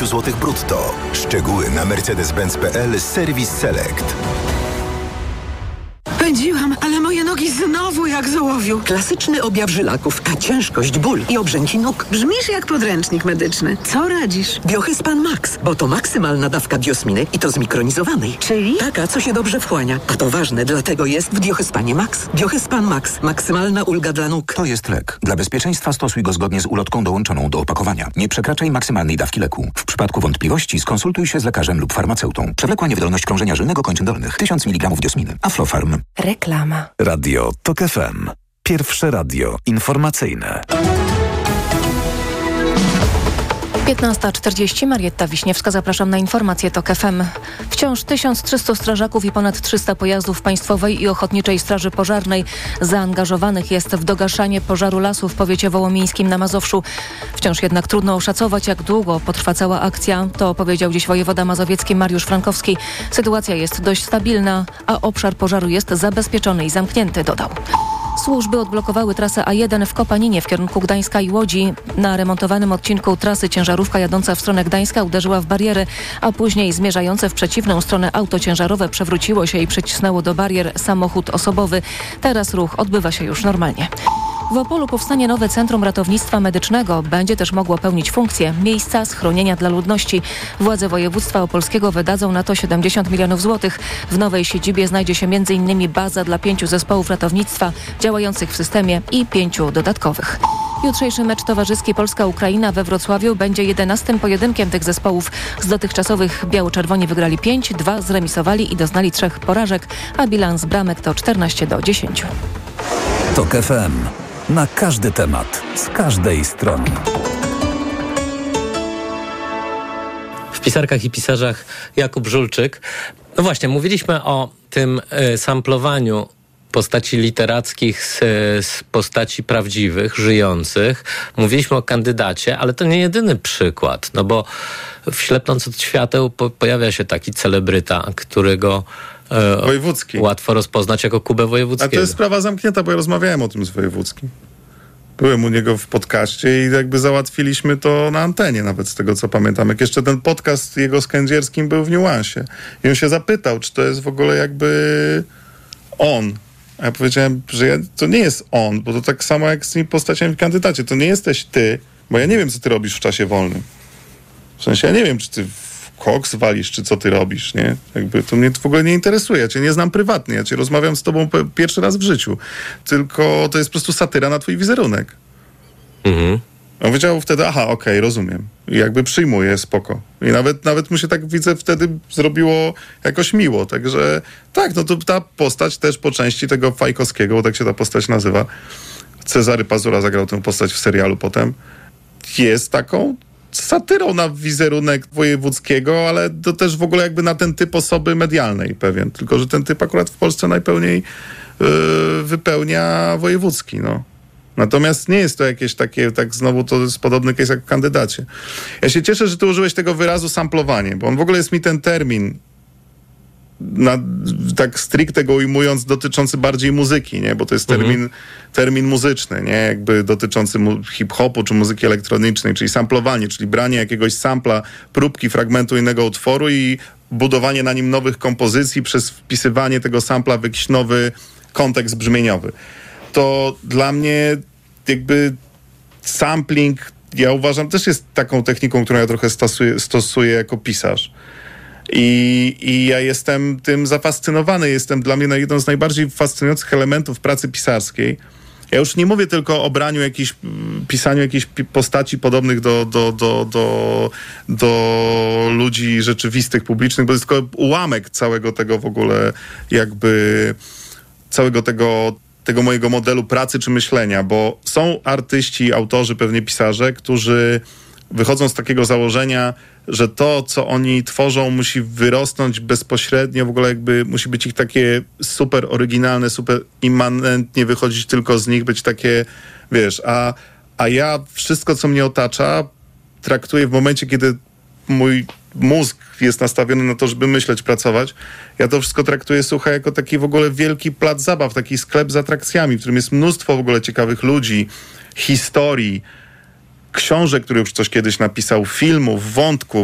zł brutto. Szczegóły na mercedes-benz.pl Service Select. Pędziłam, ale moje nogi znowu jak z ołowiu. Klasyczny objaw żylaków, a ciężkość, ból i obrzęki nóg. Brzmisz jak podręcznik medyczny. Co radzisz? Biohyspan Max, bo to maksymalna dawka biosminy i to zmikronizowanej. Czyli? Taka, co się dobrze wchłania. A to ważne, dlatego jest w Biohyspanie Max. Biohyspan Max. Maksymalna ulga dla nóg. To jest lek. Dla bezpieczeństwa stosuj go zgodnie z ulotką dołączoną do opakowania. Nie przekraczaj maksymalnej dawki leku. W przypadku wątpliwości skonsultuj się z lekarzem lub farmaceutą. Przewlekła niewydolność krążenia żylnego kończyn dolnych. 1000 mg diosminy. Aflofarm. Reklama. Radio TOK FM. Pierwsze radio informacyjne. 15:40. Marietta Wiśniewska, zapraszam na informacje TOK FM. Wciąż 1300 strażaków i ponad 300 pojazdów Państwowej i Ochotniczej Straży Pożarnej zaangażowanych jest w dogaszanie pożaru lasu w powiecie wołomińskim na Mazowszu. Wciąż jednak trudno oszacować, jak długo potrwa cała akcja. To powiedział dziś wojewoda mazowiecki Mariusz Frankowski. Sytuacja jest dość stabilna, a obszar pożaru jest zabezpieczony i zamknięty, dodał. Służby odblokowały trasę A1 w Kopaninie w kierunku Gdańska i Łodzi. Na remontowanym odcinku trasy ciężarówka jadąca w stronę Gdańska uderzyła w bariery, a później zmierzające w przeciwną stronę auto ciężarowe przewróciło się i przycisnęło do barier samochód osobowy. Teraz ruch odbywa się już normalnie. W Opolu powstanie nowe Centrum Ratownictwa Medycznego. Będzie też mogło pełnić funkcję miejsca schronienia dla ludności. Władze województwa opolskiego wydadzą na to 70 milionów złotych. W nowej siedzibie znajdzie się m.in. baza dla 5 zespołów ratownictwa działających w systemie i 5 dodatkowych. Jutrzejszy mecz towarzyski Polska-Ukraina we Wrocławiu będzie 11. pojedynkiem tych zespołów. Z dotychczasowych biało-czerwoni wygrali 5, 2 zremisowali i doznali 3 porażek, a bilans bramek to 14-10. TOK FM. Na każdy temat, z każdej strony. W Pisarkach i Pisarzach Jakub Żulczyk. No właśnie, mówiliśmy o tym samplowaniu postaci literackich z postaci prawdziwych, żyjących. Mówiliśmy o kandydacie, ale to nie jedyny przykład, no bo w Ślepnąc od świateł pojawia się taki celebryta, którego Wojewódzki. Łatwo rozpoznać jako Kubę Wojewódzkiego. A to jest sprawa zamknięta, bo ja rozmawiałem o tym z Wojewódzkim. Byłem u niego w podcaście i jakby załatwiliśmy to na antenie, nawet z tego co pamiętam. Jak jeszcze ten podcast jego z Kędzierskim był w niuansie. I on się zapytał, czy to jest w ogóle jakby on. A ja powiedziałem, że to nie jest on, bo to tak samo jak z tymi postaciami w kandydacie. To nie jesteś ty, bo ja nie wiem, co ty robisz w czasie wolnym. W sensie ja nie wiem, czy ty koks walisz, czy co ty robisz, nie? Jakby to mnie to w ogóle nie interesuje. Ja cię nie znam prywatnie, ja cię rozmawiam z tobą pierwszy raz w życiu. Tylko to jest po prostu satyra na twój wizerunek. Mhm. On wiedział wtedy, okej, rozumiem. I jakby przyjmuję, spoko. I nawet mu się tak, widzę, wtedy zrobiło jakoś miło. Także tak, no to ta postać też po części tego Fajkowskiego, bo tak się ta postać nazywa. Cezary Pazura zagrał tę postać w serialu potem. Jest taką satyrą na wizerunek Wojewódzkiego, ale to też w ogóle jakby na ten typ osoby medialnej pewien. Tylko że ten typ akurat w Polsce najpełniej wypełnia Wojewódzki, no. Natomiast nie jest to jakieś takie, tak znowu to jest podobny case jak w kandydacie. Ja się cieszę, że ty użyłeś tego wyrazu samplowanie, bo on w ogóle jest mi ten termin, tak stricte go ujmując, dotyczący bardziej muzyki, nie? Bo to jest termin muzyczny, nie? Jakby dotyczący hip-hopu czy muzyki elektronicznej, czyli samplowanie, czyli branie jakiegoś sampla, próbki fragmentu innego utworu i budowanie na nim nowych kompozycji przez wpisywanie tego sampla w jakiś nowy kontekst brzmieniowy. To dla mnie jakby sampling, ja uważam, też jest taką techniką, którą ja trochę stosuję jako pisarz. I ja jestem tym zafascynowany. Jestem dla mnie jedną z najbardziej fascynujących elementów pracy pisarskiej. Ja już nie mówię tylko o braniu pisaniu jakichś postaci podobnych do ludzi rzeczywistych, publicznych, bo to jest tylko ułamek całego tego w ogóle jakby całego tego mojego modelu pracy czy myślenia, bo są artyści, autorzy, pewnie pisarze, którzy wychodzą z takiego założenia, że to, co oni tworzą, musi wyrosnąć bezpośrednio, w ogóle jakby musi być ich takie super oryginalne, super immanentnie wychodzić tylko z nich, być takie, wiesz, a ja wszystko, co mnie otacza, traktuję w momencie, kiedy mój mózg jest nastawiony na to, żeby myśleć, pracować. Ja to wszystko traktuję, słuchaj, jako taki w ogóle wielki plac zabaw, taki sklep z atrakcjami, w którym jest mnóstwo w ogóle ciekawych ludzi, historii, książek, które już ktoś kiedyś napisał, filmów, wątków,